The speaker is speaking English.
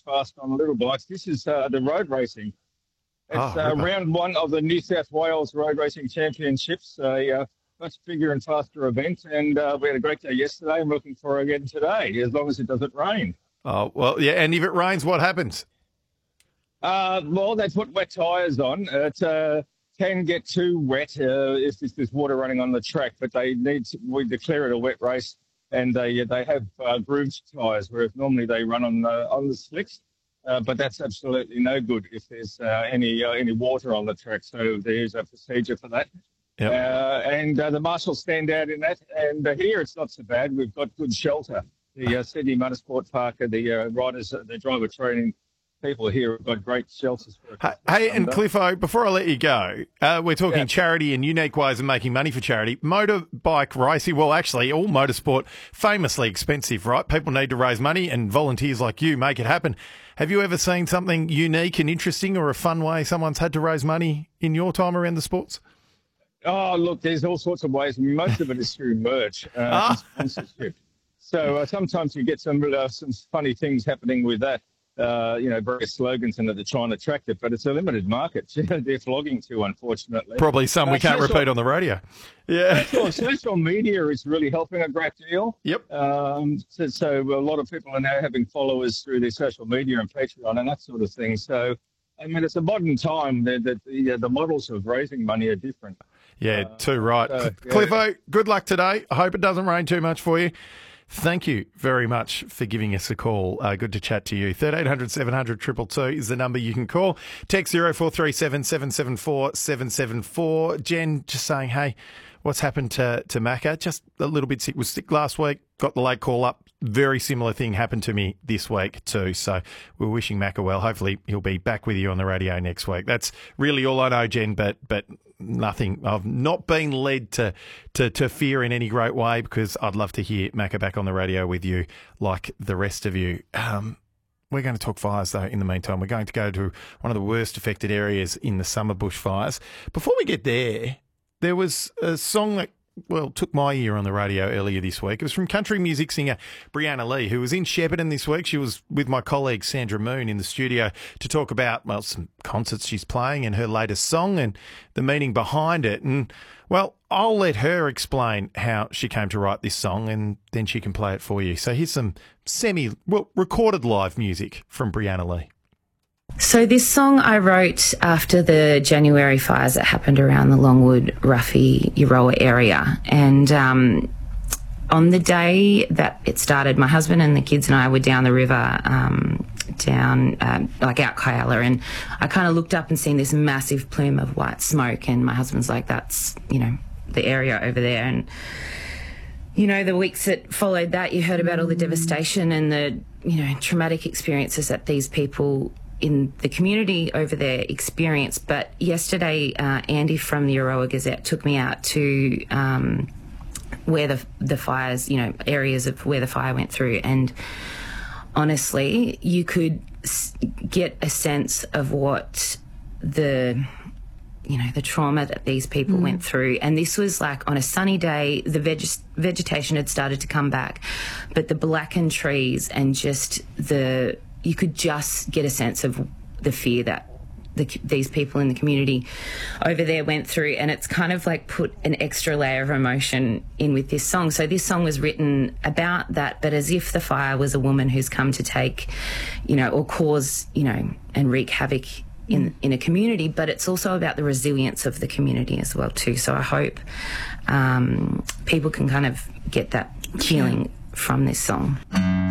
fast on little bikes. This is the road racing. It's Ripper. round one of the New South Wales Road Racing Championships, a much bigger and faster event. And we had a great day yesterday. I'm looking for it again today, as long as it doesn't rain. Oh, well, yeah, and if it rains, what happens? Well, they put wet tyres on. It can get too wet if there's water running on the track, but we declare it a wet race, and they have grooved tyres, whereas normally they run on the slicks. But that's absolutely no good if there's any water on the track. So there's a procedure for that. Yep. And the marshals stand out in that. And here it's not so bad. We've got good shelter. The Sydney Motorsport Park, the riders, the driver training people here have got great shelters. Hey, and Cliffo, before I let you go, we're talking charity and unique ways of making money for charity. Motorbike racing, well, actually, all motorsport, famously expensive, right? People need to raise money, and volunteers like you make it happen. Have you ever seen something unique and interesting or a fun way someone's had to raise money in your time around the sports? Oh, look, there's all sorts of ways. Most of it is through merch and sponsorship. So sometimes you get some funny things happening with that. Various slogans and that they're trying to attract it, but it's a limited market. They're flogging to, unfortunately. Probably some we can't repeat on the radio. Yeah. Social media is really helping a great deal. Yep. So a lot of people are now having followers through their social media and Patreon and that sort of thing. So, I mean, it's a modern time that the models of raising money are different. Yeah, too right. Cliffo, good luck today. I hope it doesn't rain too much for you. Thank you very much for giving us a call. Good to chat to you. 1300 700 222 is the number you can call. Text 0437 774 774. Jen just saying, hey, what's happened to Macca? Just a little bit sick. Was sick last week. Got the late call up. Very similar thing happened to me this week too. So we're wishing Macca well. Hopefully he'll be back with you on the radio next week. That's really all I know, Jen, but nothing. I've not been led to fear in any great way, because I'd love to hear Macca back on the radio with you like the rest of you. We're going to talk fires, though, in the meantime. We're going to go to one of the worst affected areas in the summer bushfires. Before we get there was a song that, well, took my ear on the radio earlier this week. It was from country music singer Brianna Lee, who was in Shepparton this week. She was with my colleague Sandra Moon in the studio to talk about, well, some concerts she's playing and her latest song and the meaning behind it. And, well, I'll let her explain how she came to write this song, and then she can play it for you. So here's some recorded live music from Brianna Lee. So this song I wrote after the January fires that happened around the Longwood, Ruffy, Euroa area. And on the day that it started, my husband and the kids and I were down the river, like out Kyalla, and I kind of looked up and seen this massive plume of white smoke, and my husband's like, that's, the area over there. And, the weeks that followed that, you heard about all the devastation and the, traumatic experiences that these people in the community over there experience. But yesterday, Andy from the Euroa Gazette took me out to where the fires, areas of where the fire went through. And honestly, you could get a sense of what the trauma that these people went through. And this was like on a sunny day, the vegetation had started to come back, but the blackened trees and just you could just get a sense of the fear that these people in the community over there went through. And it's kind of like put an extra layer of emotion in with this song. So this song was written about that, but as if the fire was a woman who's come to take, or cause, and wreak havoc in a community. But it's also about the resilience of the community as well too. So I hope people can kind of get that feeling from this song.